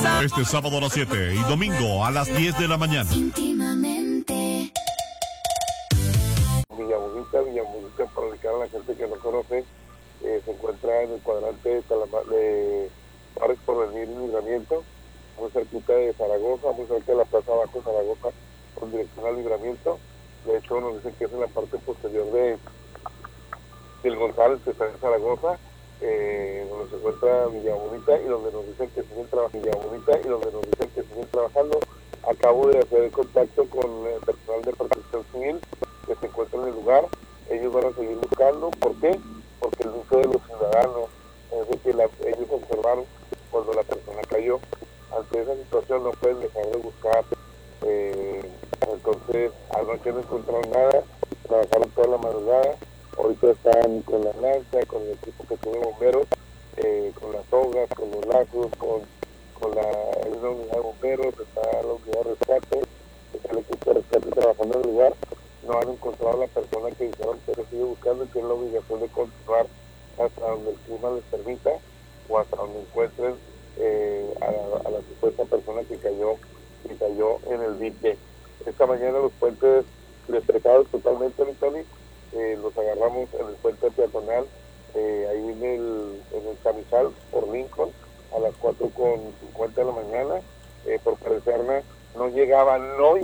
Este sábado a las 7 y domingo a las 10 de la mañana. Villamudita, para ubicar a la gente que no conoce, se encuentra en el cuadrante de Parques Porvenir y Libramiento, muy cerquita de Zaragoza, muy cerca de la Plaza Bajo de Zaragoza, con dirección al Libramiento. De hecho, nos dicen que es en la parte posterior del González, que está en Zaragoza, donde se encuentra Villamudita y donde nos dicen que siguen trabajando. Acabo de hacer contacto con el personal de Protección Civil que se encuentra en el lugar. Ellos van a seguir buscando. ¿Por qué? Porque el uso de los ciudadanos, es decir, ellos observaron cuando la persona cayó. Ante esa situación no pueden dejar de buscar. Entonces, anoche no encontraron nada, trabajaron toda la madrugada. Ahorita están con la lancha, con el equipo que tiene bomberos, con las sogas, con los lazos, con la unidad de bomberos, está la unidad de rescate, está el equipo de rescate trabajando en el lugar. No han encontrado a la persona que dijeron que se sigue buscando y tiene la obligación de continuar hasta donde el clima les permita o hasta donde encuentren a la supuesta persona que cayó en el dique. Esta mañana los puentes despejados totalmente, Tony, los agarramos en el puente peatonal, ahí en el Chamizal por Lincoln, a las 4:50 de la mañana, por Carrecerna, no llegaba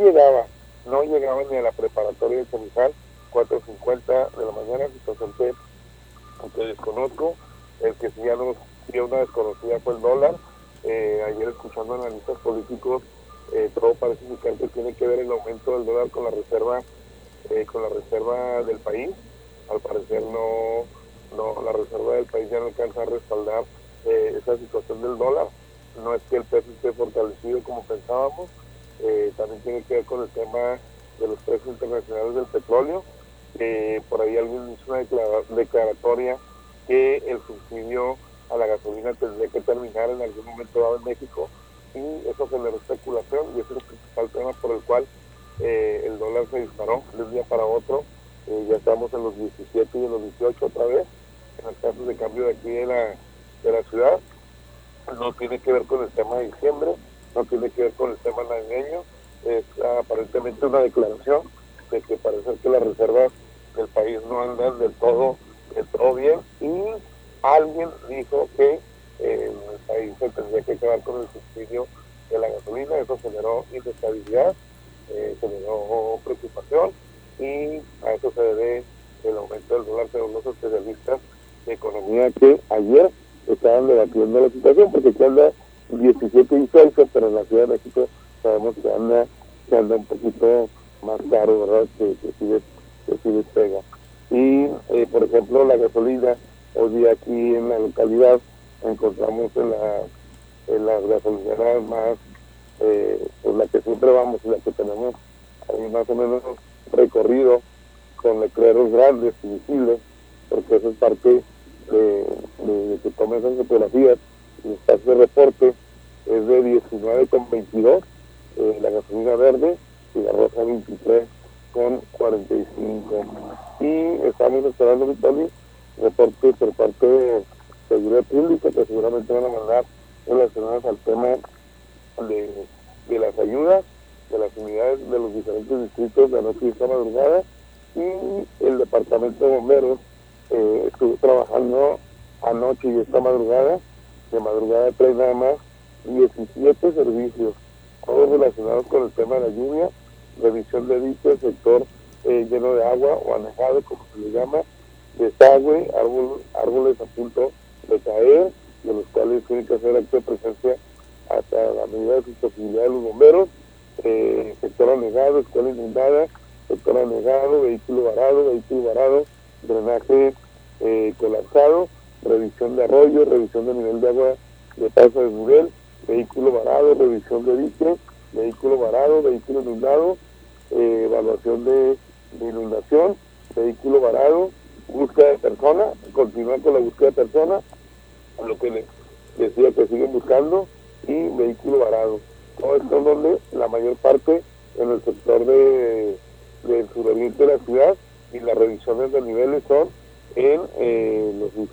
ni a la preparatoria de Chamizal, 4:50 de la mañana, situación que desconozco. El que sí ya nos dio una desconocida fue el dólar. Ayer escuchando analistas políticos, todo parece indicar que tiene que ver el aumento del dólar con la reserva del país. Al parecer no, la reserva del país ya no alcanza a respaldar esa situación del dólar. No es que el peso esté fortalecido como pensábamos, también tiene que ver con el tema de los precios internacionales del petróleo. Por ahí alguien hizo una declaratoria que el subsidio a la gasolina tendría que terminar en algún momento dado en México, y eso generó especulación, y ese es el principal tema por el cual el dólar se disparó de un día para otro. Ya estamos en los 17 y en los 18 otra vez, en las tasas de cambio de aquí de la ciudad. No tiene que ver con el tema de diciembre, no tiene que ver con el tema navideño, es aparentemente una declaración de que parece que las reservas del país no andan del todo bien, y alguien dijo que el país se tendría que acabar con el subsidio de la gasolina. Eso generó inestabilidad, generó preocupación, y a eso se debe el aumento del dólar, según los especialistas de economía, que ayer estaban debatiendo la situación, porque aquí anda 17.18, pero en la Ciudad de México sabemos que anda un poquito más caro, ¿verdad? Que sí despega. Y, por ejemplo, la gasolina, hoy día aquí en la localidad encontramos en las gasolineras más, pues la que siempre vamos y la que tenemos ahí más o menos recorrido, con letreros grandes y visibles, porque eso es parte de que tomen esas fotografías. El espacio de reporte es de 19,22, la gasolina verde, y la roja 23,45. Y estamos esperando, Vitali, reporte por parte de Seguridad Pública, que seguramente van a mandar relacionadas al tema de las ayudas, de las unidades de los diferentes distritos de anoche y esta madrugada. Y el departamento de bomberos estuvo trabajando anoche y esta madrugada. De madrugada trae nada más 17 servicios, todos relacionados con el tema de la lluvia, revisión de diques, sector lleno de agua o anejado, como se le llama, desagüe, árboles a punto de caer, de los cuales tienen que hacer acto de presencia hasta la medida de sus posibilidades los bomberos, sector anegado, escuela inundada, sector anegado, vehículo varado, drenaje colapsado, revisión de arroyo, revisión de nivel de agua de paso de nivel, vehículo varado, revisión de dique, vehículo varado, vehículo inundado, evaluación de inundación, vehículo varado, búsqueda de persona, continúa con la búsqueda de persona, lo que les decía que siguen buscando, y vehículo varado. Todo esto donde la mayor parte en el sector del suroriente de la ciudad, y las revisiones de niveles son en los